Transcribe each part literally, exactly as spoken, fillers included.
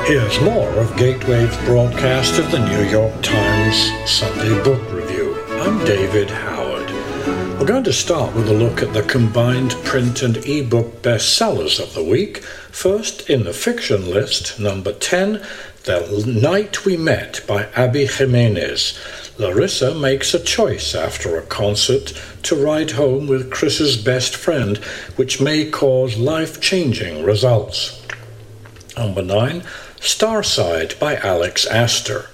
Here's more of Gatewave's broadcast of the New York Times Sunday Book Review. I'm David Howard. We're going to start with a look at the combined print and e-book bestsellers of the week. First, in the fiction list, number ten, The Night We Met by Abby Jimenez. Larissa makes a choice after a concert to ride home with Chris's best friend, which may cause life-changing results. Number nine, Starside by Alex Astor.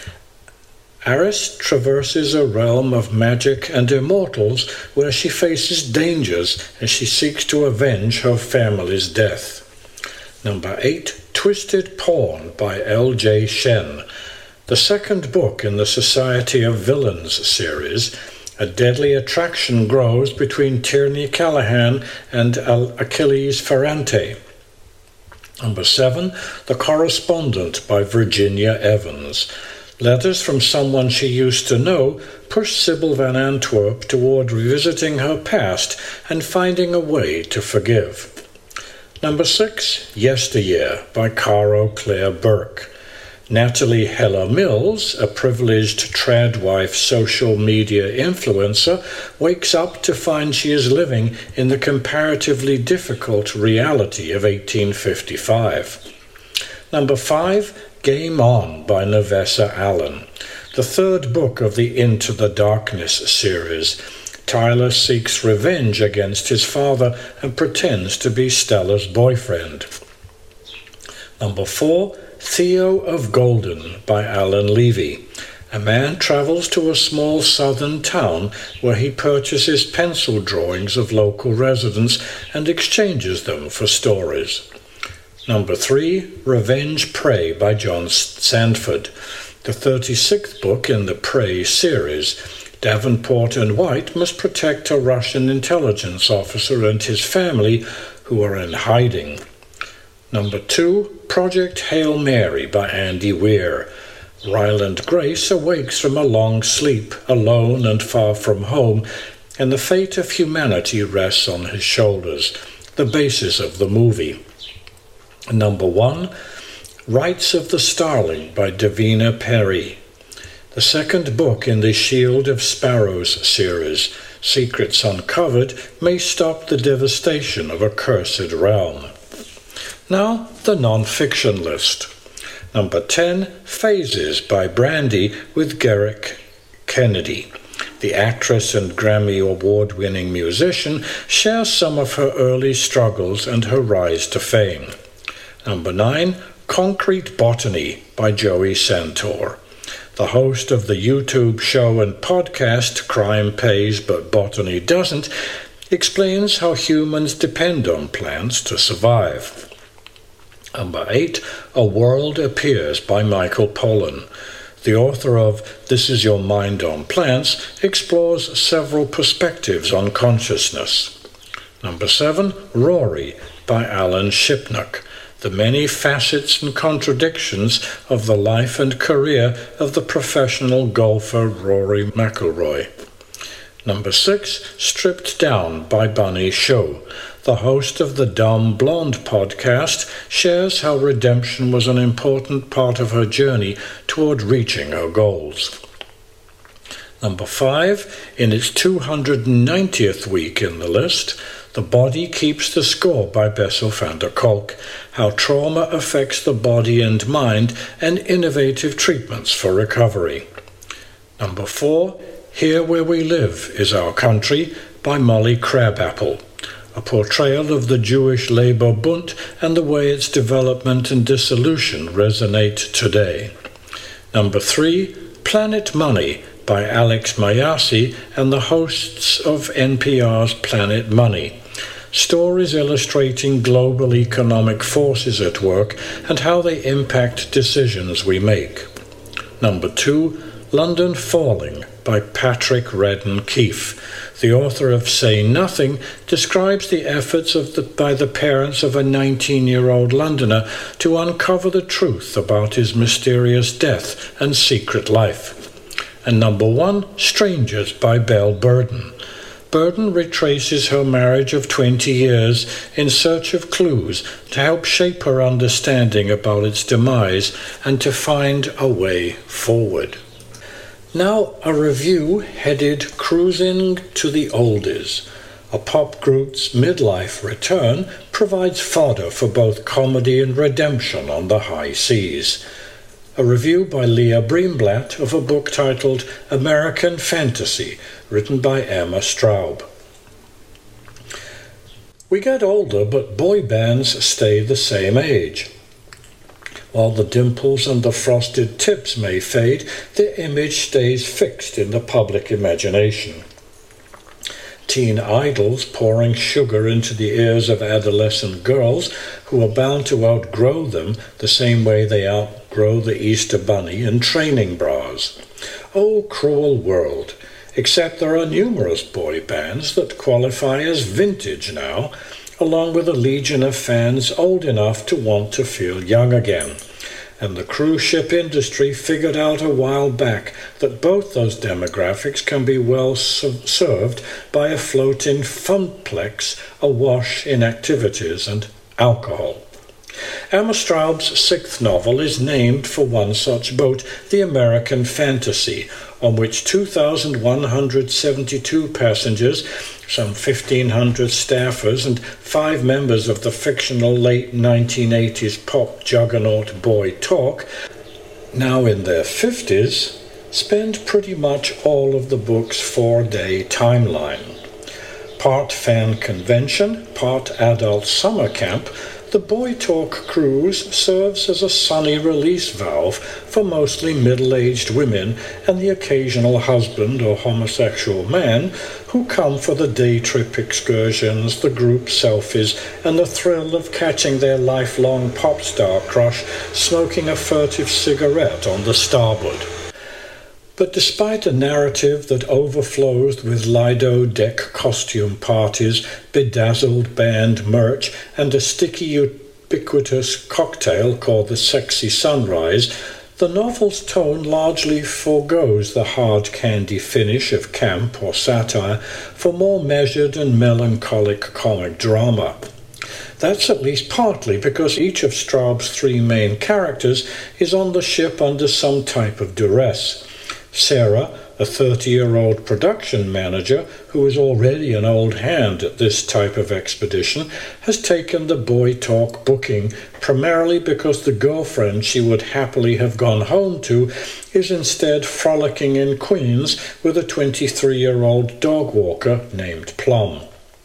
Aris traverses a realm of magic and immortals where she faces dangers as she seeks to avenge her family's death. Number eight, Twisted Pawn by L J Shen. The second book in the Society of Villains series, a deadly attraction grows between Tierney Callahan and Achilles Ferrante. Number seven, The Correspondent by Virginia Evans. Letters from someone she used to know push Sybil Van Antwerp toward revisiting her past and finding a way to forgive. Number six, Yesteryear by Caro Claire Burke. Natalie Heller Mills, a privileged tradwife social media influencer, wakes up to find she is living in the comparatively difficult reality of eighteen fifty-five. Number five, Game On by Nevessa Allen. The third book of the Into the Darkness series. Tyler seeks revenge against his father and pretends to be Stella's boyfriend. Number four, Theo of Golden by Alan Levy. A man travels to a small southern town where he purchases pencil drawings of local residents and exchanges them for stories. Number three, Revenge Prey by John Sandford. The thirty-sixth book in the Prey series. Davenport and White must protect a Russian intelligence officer and his family who are in hiding. Number two, Project Hail Mary by Andy Weir. Ryland Grace awakes from a long sleep, alone and far from home, and the fate of humanity rests on his shoulders, the basis of the movie. Number one, Rights of the Starling by Davina Perry. The second book in the Shield of Sparrows series, Secrets Uncovered, may stop the devastation of a cursed realm. Now, the non-fiction list. Number ten, Phases by Brandy with Garrick Kennedy. The actress and Grammy Award-winning musician shares some of her early struggles and her rise to fame. Number nine, Concrete Botany by Joey Santor. The host of the YouTube show and podcast Crime Pays But Botany Doesn't explains how humans depend on plants to survive. Number eight, A World Appears by Michael Pollan. The author of This Is Your Mind on Plants explores several perspectives on consciousness. Number seven, Rory by Alan Shipnuck. The many facets and contradictions of the life and career of the professional golfer Rory McIlroy. Number six, Stripped Down by Bunny Show. The host of the Dumb Blonde podcast shares how redemption was an important part of her journey toward reaching her goals. Number five, in its two hundred ninetieth week in the list, The Body Keeps the Score by Bessel van der Kolk, how trauma affects the body and mind and innovative treatments for recovery. Number four, Here Where We Live Is Our Country by Molly Crabapple, a portrayal of the Jewish Labour Bund and the way its development and dissolution resonate today. Number three, Planet Money by Alex Mayasi and the hosts of N P R's Planet Money. Stories illustrating global economic forces at work and how they impact decisions we make. Number two, London Falling by Patrick Redden Keefe. The author of Say Nothing describes the efforts of the, by the parents of a nineteen-year-old Londoner to uncover the truth about his mysterious death and secret life. And number one, Strangers by Belle Burden. Burden retraces her marriage of twenty years in search of clues to help shape her understanding about its demise and to find a way forward. Now a review headed Cruising to the Oldies. A pop group's midlife return provides fodder for both comedy and redemption on the high seas. A review by Leah Breenblatt of a book titled American Fantasy, written by Emma Straub. We get older, but boy bands stay the same age. While the dimples and the frosted tips may fade, their image stays fixed in the public imagination. Teen idols pouring sugar into the ears of adolescent girls who are bound to outgrow them the same way they outgrow the Easter Bunny in training bras. Oh, cruel world! Except there are numerous boy bands that qualify as vintage now, along with a legion of fans old enough to want to feel young again. And the cruise ship industry figured out a while back that both those demographics can be well served by a floating funplex awash in activities and alcohol. Emma Straub's sixth novel is named for one such boat, the American Fantasy, on which two thousand one hundred seventy-two passengers, some fifteen hundred staffers, and five members of the fictional late nineteen eighties pop juggernaut Boy Talk, now in their fifties, spend pretty much all of the book's four-day timeline. Part fan convention, part adult summer camp, the Boy Talk cruise serves as a sunny release valve for mostly middle-aged women and the occasional husband or homosexual man who come for the day trip excursions, the group selfies, and the thrill of catching their lifelong pop star crush smoking a furtive cigarette on the starboard. But despite a narrative that overflows with Lido deck costume parties, bedazzled band merch, and a sticky ubiquitous cocktail called the Sexy Sunrise, the novel's tone largely forgoes the hard candy finish of camp or satire for more measured and melancholic comic drama. That's at least partly because each of Straub's three main characters is on the ship under some type of duress. Sarah, a thirty-year-old production manager who is already an old hand at this type of expedition, has taken the Boy Talk booking primarily because the girlfriend she would happily have gone home to is instead frolicking in Queens with a twenty-three-year-old dog walker named Plum.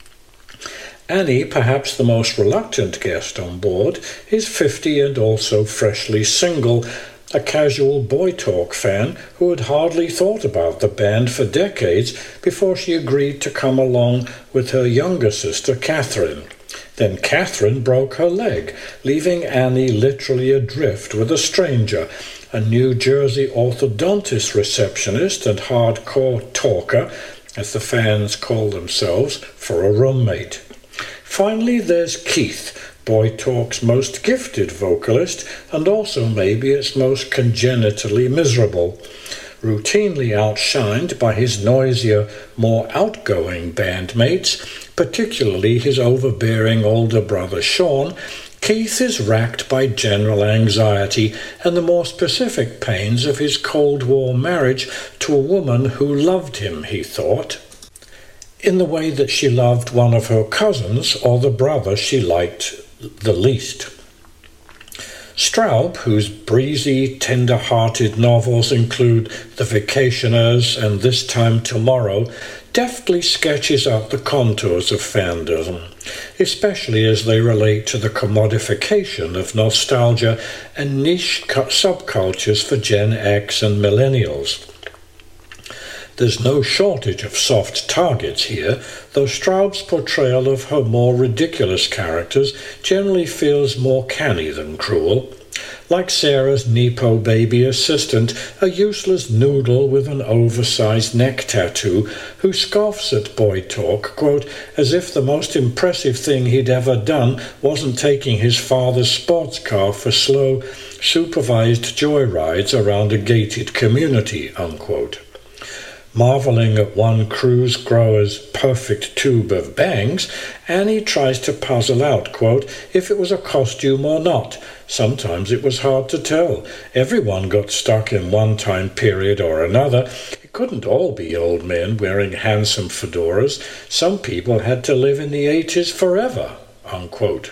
Annie, perhaps the most reluctant guest on board, is fifty and also freshly single, a casual Boy Talk fan who had hardly thought about the band for decades before she agreed to come along with her younger sister Catherine. Then Catherine broke her leg, leaving Annie literally adrift with a stranger, a New Jersey orthodontist receptionist and hardcore talker, as the fans call themselves, for a roommate. Finally, there's Keith, Boy Talk's most gifted vocalist, and also maybe its most congenitally miserable. Routinely outshined by his noisier, more outgoing bandmates, particularly his overbearing older brother Sean, Keith is racked by general anxiety and the more specific pains of his Cold War marriage to a woman who loved him, he thought, in the way that she loved one of her cousins or the brother she liked the least. Straub, whose breezy, tender-hearted novels include The Vacationers and This Time Tomorrow, deftly sketches out the contours of fandom, especially as they relate to the commodification of nostalgia and niche subcultures for Gen X and millennials. There's no shortage of soft targets here, though Straub's portrayal of her more ridiculous characters generally feels more canny than cruel. Like Sarah's Nepo baby assistant, a useless noodle with an oversized neck tattoo, who scoffs at Boy Talk, quote, as if the most impressive thing he'd ever done wasn't taking his father's sports car for slow, supervised joyrides around a gated community, unquote. Marveling at one cruise grower's perfect tube of bangs, Annie tries to puzzle out, quote, if it was a costume or not. Sometimes it was hard to tell. Everyone got stuck in one time period or another. It couldn't all be old men wearing handsome fedoras. Some people had to live in the eighties forever, unquote.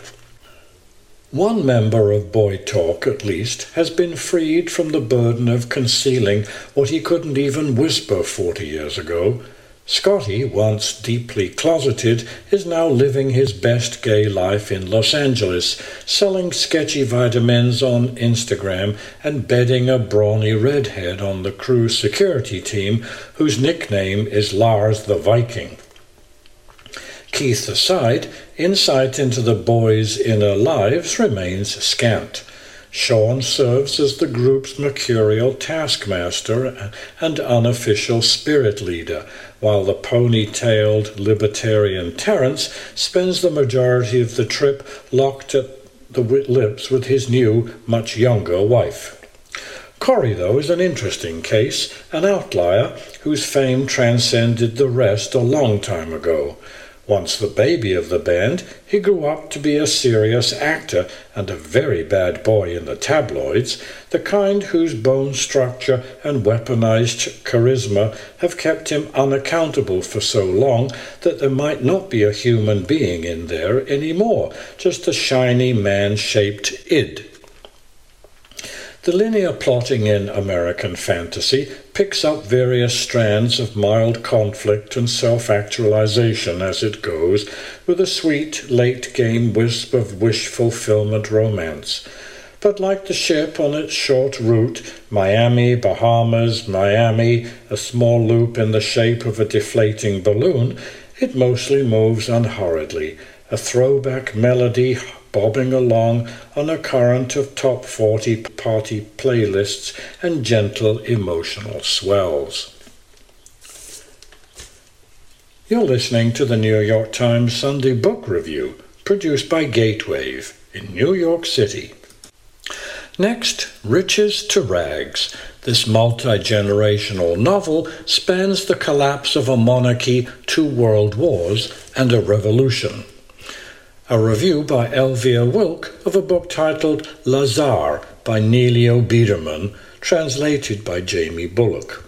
One member of Boy Talk, at least, has been freed from the burden of concealing what he couldn't even whisper forty years ago. Scotty, once deeply closeted, is now living his best gay life in Los Angeles, selling sketchy vitamins on Instagram and bedding a brawny redhead on the crew security team, whose nickname is Lars the Viking. Keith aside, insight into the boys' inner lives remains scant. Sean serves as the group's mercurial taskmaster and unofficial spirit leader, while the pony-tailed libertarian Terence spends the majority of the trip locked at the lips with his new, much younger wife. Corey, though, is an interesting case, an outlier whose fame transcended the rest a long time ago. Once the baby of the band, he grew up to be a serious actor and a very bad boy in the tabloids, the kind whose bone structure and weaponized charisma have kept him unaccountable for so long that there might not be a human being in there anymore, just a shiny man-shaped id. The linear plotting in American fantasy picks up various strands of mild conflict and self-actualization as it goes, with a sweet, late-game wisp of wish-fulfillment romance. But like the ship on its short route, Miami, Bahamas, Miami, a small loop in the shape of a deflating balloon, it mostly moves unhurriedly, a throwback melody bobbing along on a current of top forty party playlists and gentle emotional swells. You're listening to the New York Times Sunday Book Review, produced by Gatewave in New York City. Next, Riches to Rags. This multi-generational novel spans the collapse of a monarchy, two world wars, and a revolution. A review by Elvia Wilk of a book titled Lazar by Neelio Biederman, translated by Jamie Bullock.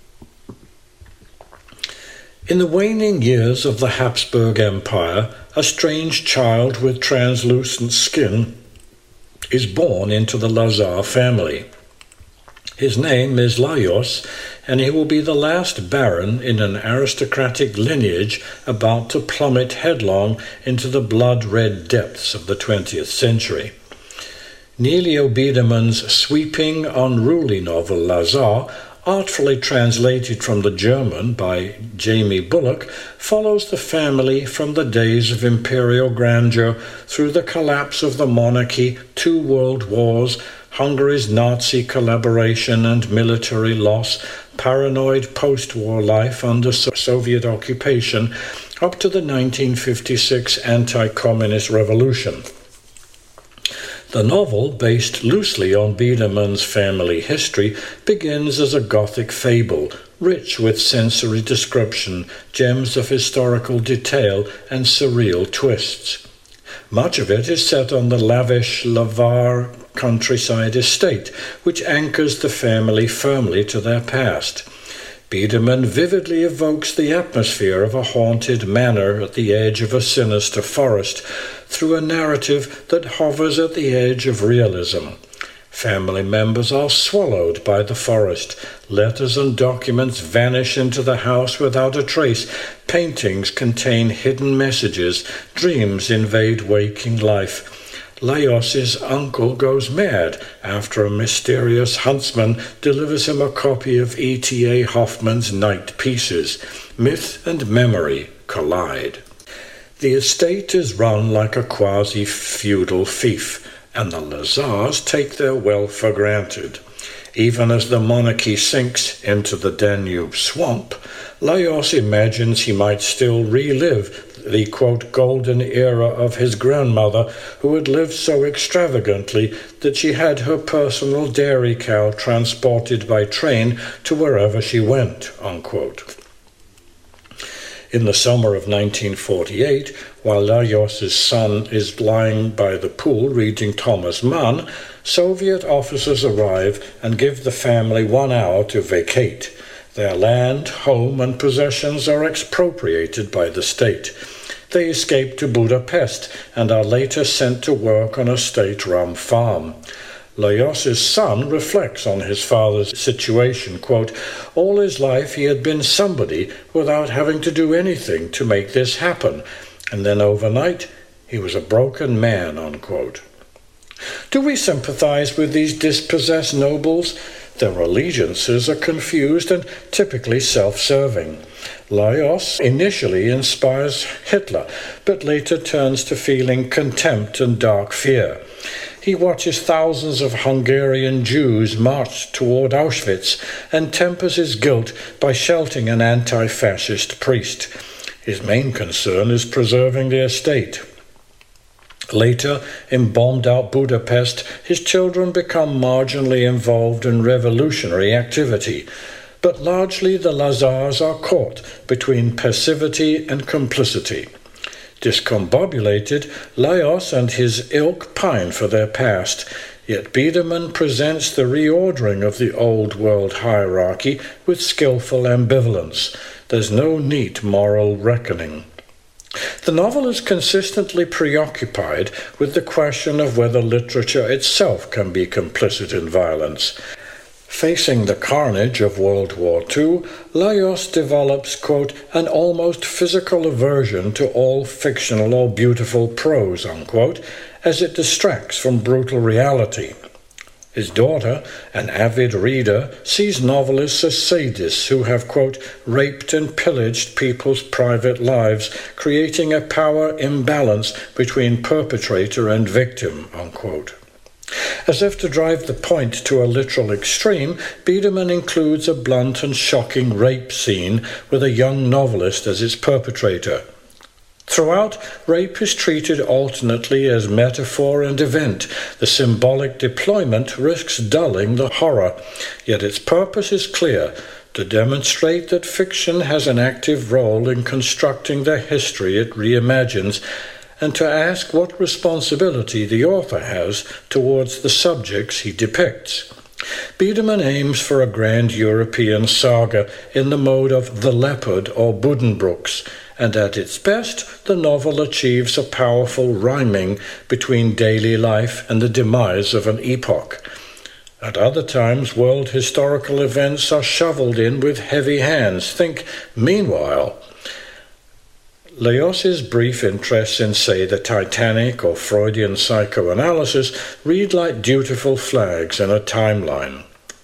In the waning years of the Habsburg Empire, a strange child with translucent skin is born into the Lazar family. His name is Lajos, and he will be the last baron in an aristocratic lineage about to plummet headlong into the blood-red depths of the twentieth century. Neelio Biederman's sweeping, unruly novel Lazar, artfully translated from the German by Jamie Bullock, follows the family from the days of imperial grandeur through the collapse of the monarchy, two world wars, Hungary's Nazi collaboration and military loss, paranoid post-war life under Soviet occupation, up to the nineteen fifty-six anti-communist revolution. The novel, based loosely on Biederman's family history, begins as a Gothic fable, rich with sensory description, gems of historical detail, and surreal twists. Much of it is set on the lavish Lavar countryside estate, which anchors the family firmly to their past. Biederman vividly evokes the atmosphere of a haunted manor at the edge of a sinister forest through a narrative that hovers at the edge of realism. Family members are swallowed by the forest. Letters and documents vanish into the house without a trace. Paintings contain hidden messages. Dreams invade waking life. Lajos's uncle goes mad after a mysterious huntsman delivers him a copy of E T A Hoffmann's Night Pieces. Myth and memory collide. The estate is run like a quasi-feudal fief, and the Lazars take their wealth for granted. Even as the monarchy sinks into the Danube swamp, Lajos imagines he might still relive the, quote, golden era of his grandmother, who had lived so extravagantly that she had her personal dairy cow transported by train to wherever she went, unquote. In the summer of nineteen forty-eight, while Lajos's son is lying by the pool reading Thomas Mann, Soviet officers arrive and give the family one hour to vacate. Their land, home, and possessions are expropriated by the state. They escape to Budapest and are later sent to work on a state-run farm. Lajos's son reflects on his father's situation, quote, all his life he had been somebody without having to do anything to make this happen, and then overnight he was a broken man, unquote. Do we sympathize with these dispossessed nobles? Their allegiances are confused and typically self-serving. Lajos initially inspires Hitler, but later turns to feeling contempt and dark fear. He watches thousands of Hungarian Jews march toward Auschwitz and tempers his guilt by sheltering an anti-fascist priest. His main concern is preserving the estate. Later, in bombed-out Budapest, his children become marginally involved in revolutionary activity, but largely the Lazars are caught between passivity and complicity. Discombobulated, Lajos and his ilk pine for their past, yet Biederman presents the reordering of the old world hierarchy with skillful ambivalence. There's no neat moral reckoning. The novel is consistently preoccupied with the question of whether literature itself can be complicit in violence. Facing the carnage of World War Two, Lajos develops, quote, an almost physical aversion to all fictional or beautiful prose, unquote, as it distracts from brutal reality. His daughter, an avid reader, sees novelists as sadists who have, quote, raped and pillaged people's private lives, creating a power imbalance between perpetrator and victim, unquote. As if to drive the point to a literal extreme, Biederman includes a blunt and shocking rape scene with a young novelist as its perpetrator. Throughout, rape is treated alternately as metaphor and event. The symbolic deployment risks dulling the horror, yet its purpose is clear: to demonstrate that fiction has an active role in constructing the history it reimagines, and to ask what responsibility the author has towards the subjects he depicts. Biederman aims for a grand European saga in the mode of The Leopard or Buddenbrooks, and at its best, the novel achieves a powerful rhyming between daily life and the demise of an epoch. At other times, world historical events are shoveled in with heavy hands. Think Meanwhile. Lajos's brief interests in, say, the Titanic or Freudian psychoanalysis read like dutiful flags in a timeline.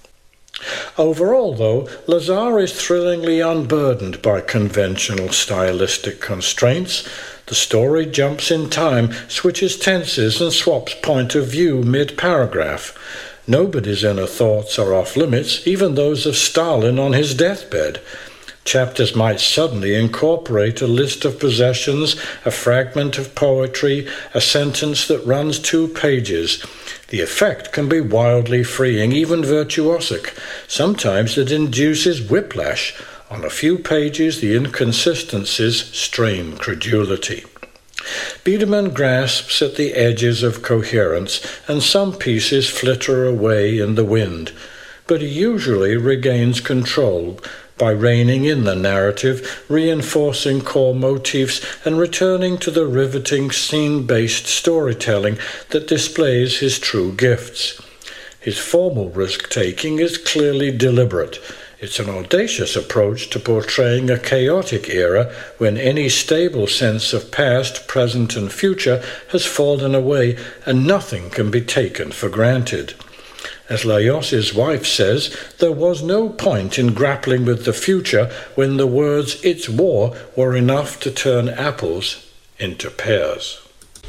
Overall, though, Lazar is thrillingly unburdened by conventional stylistic constraints. The story jumps in time, switches tenses, and swaps point of view mid-paragraph. Nobody's inner thoughts are off limits, even those of Stalin on his deathbed. Chapters might suddenly incorporate a list of possessions, a fragment of poetry, a sentence that runs two pages. The effect can be wildly freeing, even virtuosic. Sometimes it induces whiplash. On a few pages, the inconsistencies strain credulity. Biederman grasps at the edges of coherence, and some pieces flitter away in the wind. But he usually regains control by reining in the narrative, reinforcing core motifs, and returning to the riveting scene-based storytelling that displays his true gifts. His formal risk-taking is clearly deliberate. It's an audacious approach to portraying a chaotic era when any stable sense of past, present, and future has fallen away and nothing can be taken for granted. As Lajos's wife says, there was no point in grappling with the future when the words "it's war" were enough to turn apples into pears.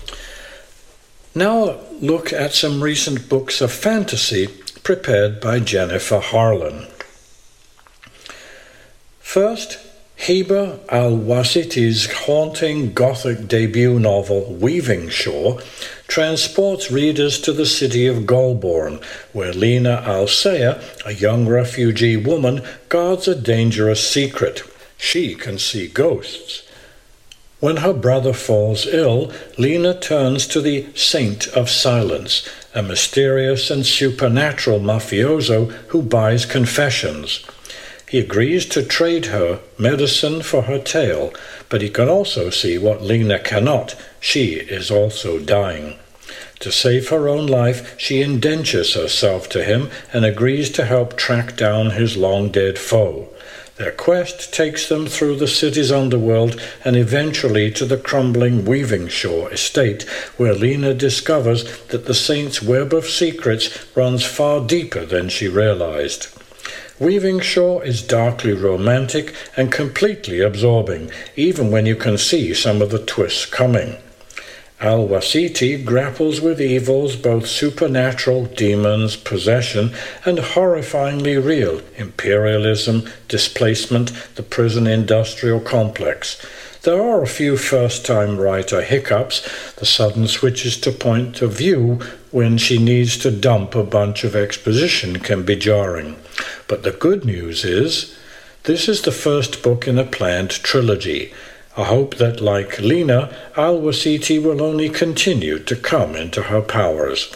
Now look at some recent books of fantasy prepared by Jennifer Harlan. First, Heba al-Wasiti's haunting Gothic debut novel Weaving Shore transports readers to the city of Golborn, where Lena Alcea, a young refugee woman, guards a dangerous secret. She can see ghosts. When her brother falls ill, Lena turns to the Saint of Silence, a mysterious and supernatural mafioso who buys confessions. He agrees to trade her medicine for her tale, but he can also see what Lena cannot. She is also dying. To save her own life, she indentures herself to him and agrees to help track down his long-dead foe. Their quest takes them through the city's underworld and eventually to the crumbling Weaving Shore estate, where Lena discovers that the Saint's web of secrets runs far deeper than she realized. Weaving Shore is darkly romantic and completely absorbing, even when you can see some of the twists coming. Al-Wasiti grapples with evils both supernatural, demons, possession, and horrifyingly real, imperialism, displacement, the prison industrial complex. There are a few first-time writer hiccups. The sudden switches to point of view when she needs to dump a bunch of exposition can be jarring. But the good news is, this is the first book in a planned trilogy. I hope that, like Lena, Al-Wasiti will only continue to come into her powers.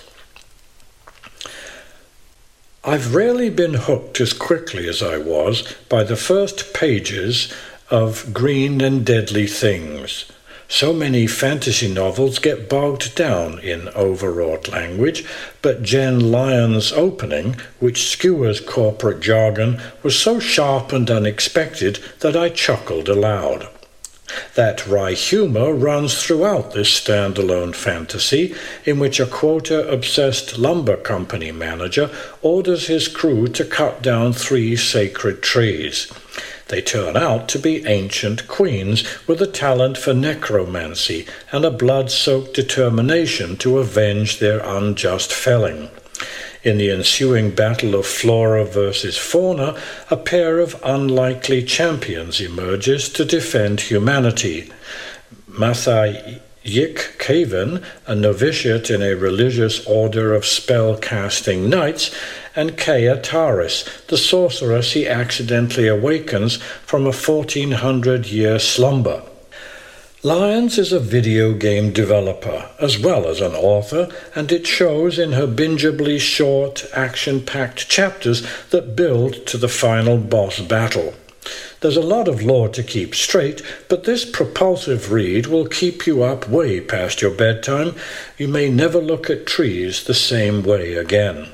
I've rarely been hooked as quickly as I was by the first pages of Green and Deadly Things. So many fantasy novels get bogged down in overwrought language, but Jen Lyon's opening, which skewers corporate jargon, was so sharp and unexpected that I chuckled aloud. That wry humour runs throughout this standalone fantasy, in which a quota-obsessed lumber company manager orders his crew to cut down three sacred trees. They turn out to be ancient queens with a talent for necromancy and a blood-soaked determination to avenge their unjust felling. In the ensuing battle of flora versus fauna, a pair of unlikely champions emerges to defend humanity. Mathayik Kaven, a novitiate in a religious order of spell-casting knights, and Kea Taris, the sorceress he accidentally awakens from a fourteen hundred year slumber. Lyons is a video game developer, as well as an author, and it shows in her bingeably short, action-packed chapters that build to the final boss battle. There's a lot of lore to keep straight, but this propulsive read will keep you up way past your bedtime. You may never look at trees the same way again.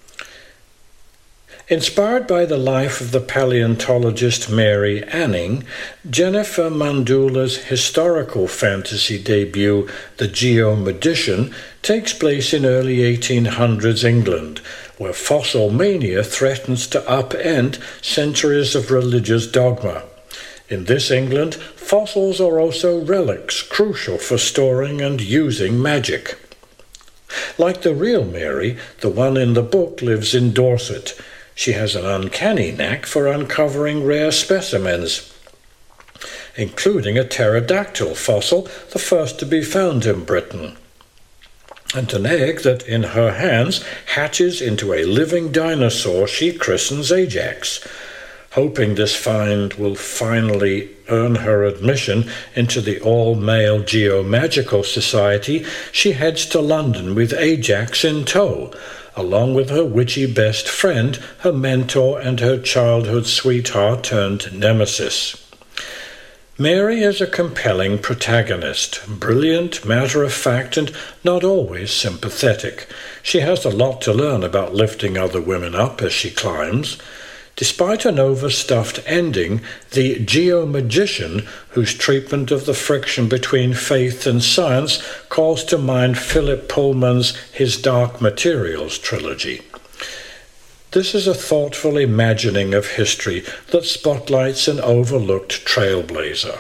Inspired by the life of the paleontologist Mary Anning, Jennifer Mandula's historical fantasy debut, The Geomagician, takes place in early eighteen hundreds England, where fossil mania threatens to upend centuries of religious dogma. In this England, fossils are also relics crucial for storing and using magic. Like the real Mary, the one in the book lives in Dorset. She has an uncanny knack for uncovering rare specimens, including a pterodactyl fossil, the first to be found in Britain, and an egg that, in her hands, hatches into a living dinosaur she christens Ajax. Hoping this find will finally earn her admission into the all-male Geomagical Society, she heads to London with Ajax in tow, along with her witchy best friend, her mentor, and her childhood sweetheart turned nemesis. Mary is a compelling protagonist, brilliant, matter-of-fact, and not always sympathetic. She has a lot to learn about lifting other women up as she climbs. Despite an overstuffed ending, the Geomagician, whose treatment of the friction between faith and science calls to mind Philip Pullman's His Dark Materials trilogy. This is a thoughtful imagining of history that spotlights an overlooked trailblazer.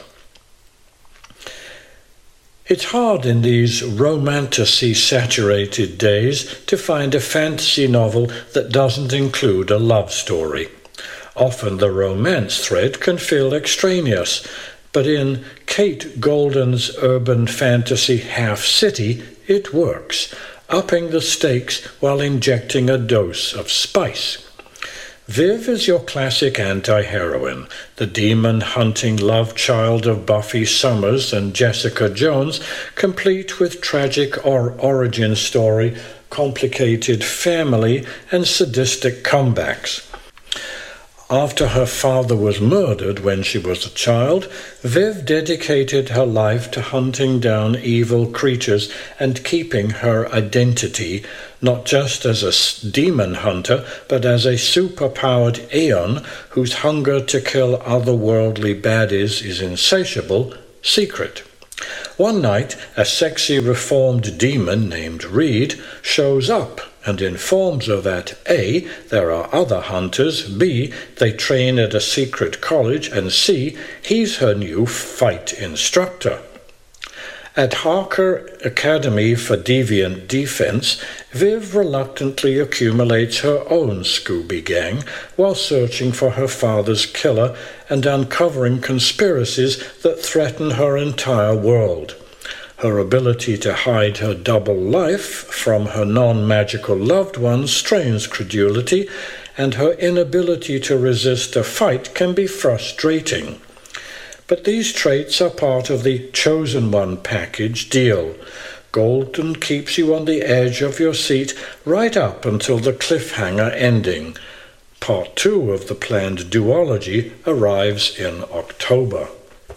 It's hard in these romantasy-saturated days to find a fantasy novel that doesn't include a love story. Often the romance thread can feel extraneous, but in Kate Golden's urban fantasy Half City, it works, upping the stakes while injecting a dose of spice. Viv is your classic anti-heroine, the demon-hunting love child of Buffy Summers and Jessica Jones, complete with tragic or origin story, complicated family, and sadistic comebacks. After her father was murdered when she was a child, Viv dedicated her life to hunting down evil creatures and keeping her identity, not just as a demon hunter, but as a superpowered Aeon whose hunger to kill otherworldly baddies is insatiable, secret. One night, a sexy reformed demon named Reed shows up and informs her that A, there are other hunters, B, they train at a secret college, and C, he's her new fight instructor. At Harker Academy for Deviant Defense, Viv reluctantly accumulates her own Scooby Gang while searching for her father's killer and uncovering conspiracies that threaten her entire world. Her ability to hide her double life from her non-magical loved ones strains credulity, and her inability to resist a fight can be frustrating. But these traits are part of the Chosen One package deal. Golden keeps you on the edge of your seat right up until the cliffhanger ending. Part two of the planned duology arrives in October.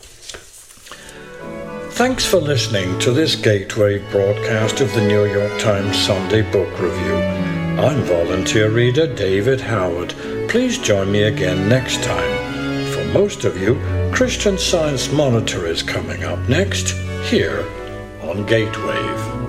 Thanks for listening to this Gateway broadcast of the New York Times Sunday Book Review. I'm volunteer reader David Howard. Please join me again next time. For most of you, Christian Science Monitor is coming up next, here on Gatewave.